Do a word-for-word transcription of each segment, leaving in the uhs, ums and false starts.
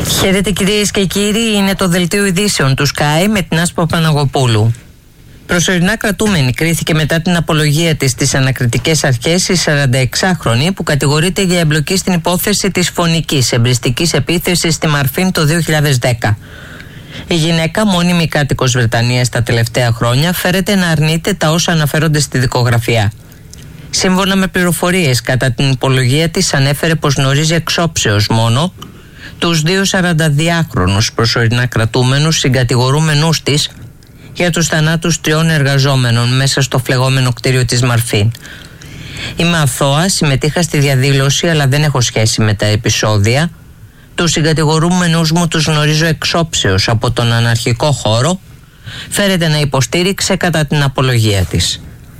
Χαίρετε κυρίες και κύριοι, είναι το δελτίο ειδήσεων του Sky με την Άσπα Παναγοπούλου. Προσωρινά κρατούμενη κρίθηκε μετά την απολογία της στις ανακριτικές αρχές η σαρανταεξάχρονη που κατηγορείται για εμπλοκή στην υπόθεση της φωνικής εμπριστικής επίθεσης στη Μαρφίν το δύο χιλιάδες δέκα. Η γυναίκα, μόνιμη κάτοικος Βρετανίας τα τελευταία χρόνια, φέρεται να αρνείται τα όσα αναφέρονται στη δικογραφία. Σύμφωνα με πληροφορίες, κατά την υπολογία της ανέφερε πως γνωρίζει εξόψεως μόνο τους δύο σαρανταδυάχρονους προσωρινά κρατούμενους συγκατηγορούμενους της για τους θανάτους τριών εργαζόμενων μέσα στο φλεγόμενο κτίριο της Μαρφίν. Είμαι αθώα, συμμετείχα στη διαδήλωση αλλά δεν έχω σχέση με τα επεισόδια. Τους συγκατηγορούμενους μου τους γνωρίζω εξόψεως από τον αναρχικό χώρο, φέρεται να υποστήριξε κατά την απολογία της.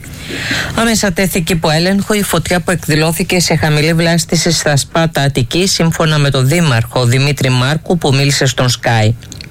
Άμεσα τέθηκε υπό έλεγχο η φωτιά που εκδηλώθηκε σε χαμηλή βλάστηση στα Σπάτα Αττικής, σύμφωνα με τον δήμαρχο Δημήτρη Μάρκου που μίλησε στον Sky.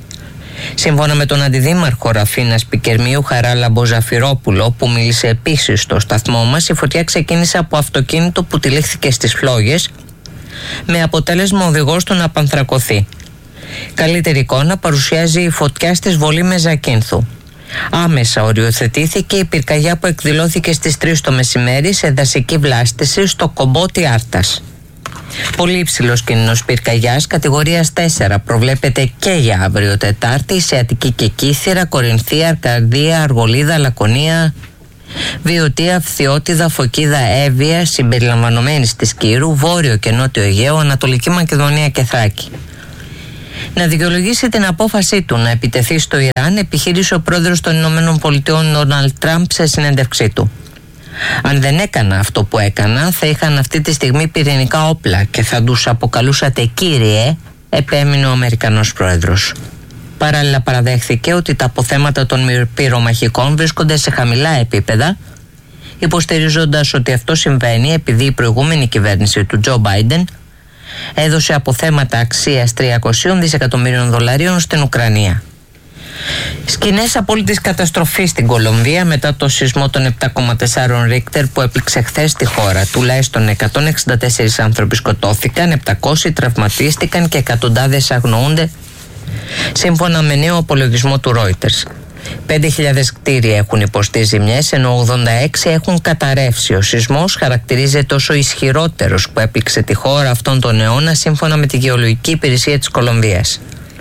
Σύμφωνα με τον αντιδήμαρχο Ραφίνας Πικερμίου Χαράλαμπο Ζαφυρόπουλο που μίλησε επίσης στο σταθμό μας, η φωτιά ξεκίνησε από αυτοκίνητο που τυλίχθηκε στις φλόγες με αποτέλεσμα ο οδηγός του να απανθρακωθεί. Καλύτερη εικόνα παρουσιάζει η φωτιά στη Βολή Μεζακίνθου. Άμεσα οριοθετήθηκε η πυρκαγιά που εκδηλώθηκε στις τρεις το μεσημέρι σε δασική βλάστηση στο Κομπότι Άρτας. Πολύ υψηλός κίνδυνος πυρκαγιάς κατηγορίας τέσσερα προβλέπεται και για αύριο Τετάρτη σε Αττική και Κύθυρα, Κορινθία, Αρκαδία, Αργολίδα, Λακωνία, Βιωτία, Φθιώτιδα, Φωκίδα, Εύβοια συμπεριλαμβανομένης της Κύρου, Βόρειο και Νότιο Αιγαίο, Ανατολική Μακεδονία και Θράκη. Να δικαιολογήσει την απόφασή του να επιτεθεί στο Ιράν, επιχείρησε ο πρόεδρος των Ηνωμένων Πολιτειών Ντόναλντ Τραμπ σε συνέντευξή του. Αν δεν έκανα αυτό που έκανα, θα είχαν αυτή τη στιγμή πυρηνικά όπλα και θα τους αποκαλούσατε κύριε, επέμεινε ο Αμερικανός πρόεδρος. Παράλληλα παραδέχθηκε ότι τα αποθέματα των πυρομαχικών βρίσκονται σε χαμηλά επίπεδα, υποστηρίζοντας ότι αυτό συμβαίνει επειδή η προηγούμενη κυβέρνηση του Τζο Μπάιντεν έδωσε αποθέματα αξίας τριακόσια δισεκατομμύριων δολαρίων στην Ουκρανία. Σκηνές απόλυτης καταστροφής στην Κολομβία μετά το σεισμό των επτά κόμμα τέσσερα Ρίκτερ που έπληξε χθες τη χώρα. Τουλάχιστον εκατόν εξήντα τέσσερις άνθρωποι σκοτώθηκαν, επτακόσιοι τραυματίστηκαν και εκατοντάδες αγνοούνται, σύμφωνα με νέο απολογισμό του Reuters. πέντε χιλιάδες κτίρια έχουν υποστεί ζημιές, ενώ ογδόντα έξι έχουν καταρρεύσει. Ο σεισμός χαρακτηρίζεται ως ο ισχυρότερος που έπληξε τη χώρα αυτόν τον αιώνα, σύμφωνα με τη Γεωλογική Υπηρεσία της Κολομβίας.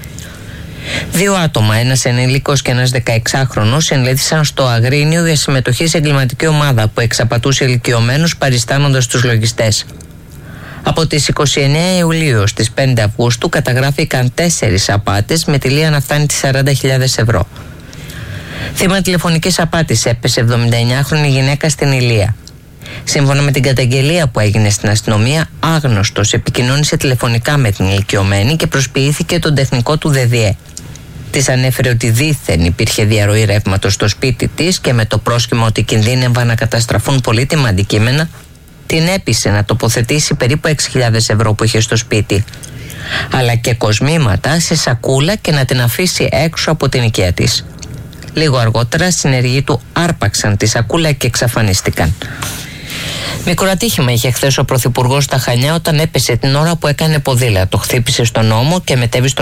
Δύο άτομα, ένας ενήλικος και ένας δεκαεξάχρονος, ενλήθησαν στο Αγρίνιο για συμμετοχή σε εγκληματική ομάδα που εξαπατούσε ηλικιωμένους παριστάνοντας τους λογιστές. Από τις είκοσι εννέα Ιουλίου ως τις πέντε Αυγούστου καταγράφηκαν τέσσερις απάτες με τελεία να φτάνει τις σαράντα χιλιάδες ευρώ. Θύμα τηλεφωνικής απάτης έπεσε εβδομηνταεννιάχρονη γυναίκα στην Ηλία. Σύμφωνα με την καταγγελία που έγινε στην αστυνομία, άγνωστος επικοινώνησε τηλεφωνικά με την ηλικιωμένη και προσποιήθηκε τον τεχνικό του ΔΔΕ. Της ανέφερε ότι δήθεν υπήρχε διαρροή ρεύματος στο σπίτι της και με το πρόσχημα ότι κινδύνευαν να καταστραφούν πολύτιμα αντικείμενα, την έπεισε να τοποθετήσει περίπου έξι χιλιάδες ευρώ που είχε στο σπίτι, αλλά και κοσμήματα σε σακούλα και να την αφήσει έξω από την οικία της. Λίγο αργότερα συνεργοί του άρπαξαν τη σακούλα και εξαφανίστηκαν. Μικρό ατύχημα είχε χθες ο Πρωθυπουργός στα Χανιά όταν έπεσε την ώρα που έκανε ποδήλατο. Χτύπησε στον ώμο και μετέβη στο